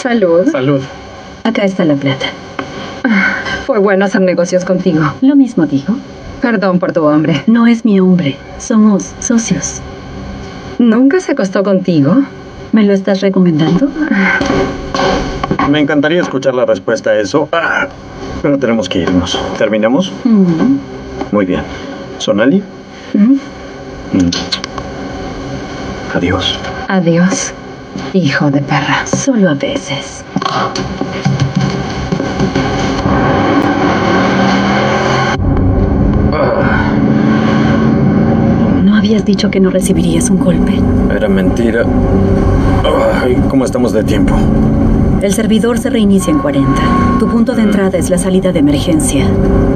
Salud. Salud. Acá está la plata. Fue bueno hacer negocios contigo. Lo mismo digo. Perdón por tu hombre. No es mi hombre. Somos socios. ¿Nunca se acostó contigo? ¿Me lo estás recomendando? Me encantaría escuchar la respuesta a eso, pero tenemos que irnos. ¿Terminamos? Muy bien. ¿Sonali? Adiós. Adiós, hijo de perra. Solo a veces. ¿No habías dicho que no recibirías un golpe? Era mentira. ¿Cómo estamos de tiempo? El servidor se reinicia en 40. Tu punto de entrada es la salida de emergencia.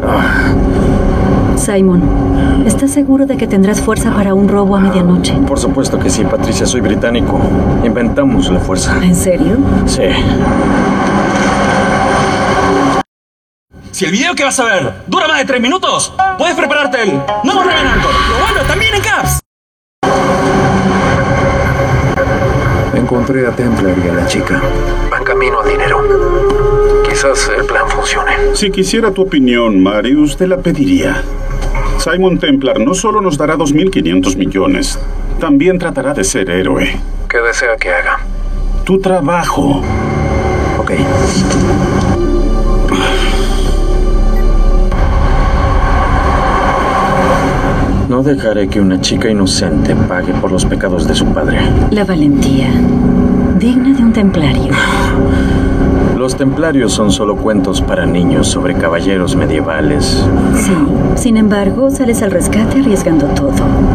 Simon, ¿estás seguro de que tendrás fuerza para un robo a medianoche? Por supuesto que sí, Patricia. Soy británico. Inventamos la fuerza. ¿En serio? Sí. Si el video que vas a ver dura más de 3 minutos, puedes prepararte el nuevo Revenantor. Lo bueno, también en Caps. Encontré a Templar y a la chica. Van camino a dinero. Quizás el plan funcione. Si quisiera tu opinión, Marius, te la pediría. Simon Templar no solo nos dará 2.500 millones, también tratará de ser héroe. ¿Qué desea que haga? Tu trabajo. Ok. No dejaré que una chica inocente pague por los pecados de su padre. La valentía, digna de un templario. Los templarios son solo cuentos para niños sobre caballeros medievales. Sí, sin embargo, sales al rescate arriesgando todo.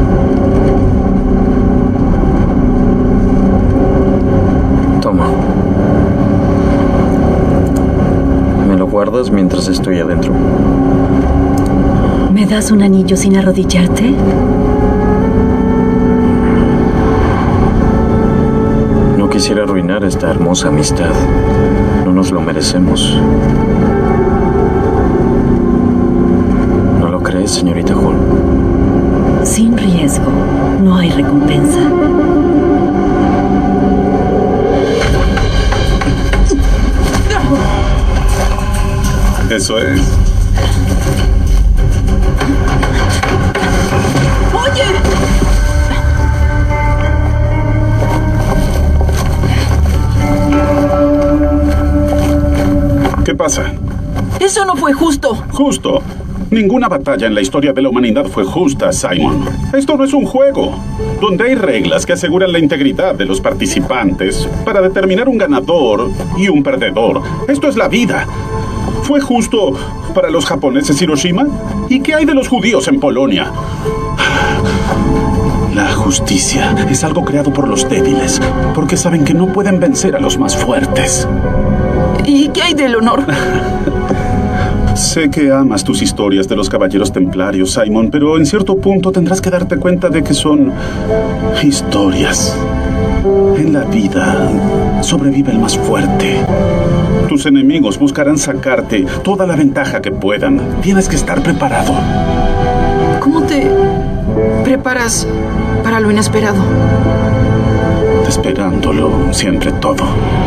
Toma. ¿Me lo guardas mientras estoy adentro? ¿Me das un anillo sin arrodillarte? No quisiera arruinar esta hermosa amistad. No nos lo merecemos. ¿No lo crees, señorita Hall? Sin riesgo, no hay recompensa. Eso es. ¿Qué pasa? Eso no fue justo. Justo. Ninguna batalla en la historia de la humanidad fue justa, Simon. Esto no es un juego, donde hay reglas que aseguran la integridad de los participantes para determinar un ganador y un perdedor. Esto es la vida. ¿Fue justo para los japoneses Hiroshima? ¿Y qué hay de los judíos en Polonia? La justicia es algo creado por los débiles, porque saben que no pueden vencer a los más fuertes. ¿Y qué hay del honor? Sé que amas tus historias de los caballeros templarios, Simon, pero en cierto punto tendrás que darte cuenta de que son historias. En la vida sobrevive el más fuerte. Tus enemigos buscarán sacarte toda la ventaja que puedan. Tienes que estar preparado. ¿Cómo te preparas para lo inesperado? Esperándolo siempre todo.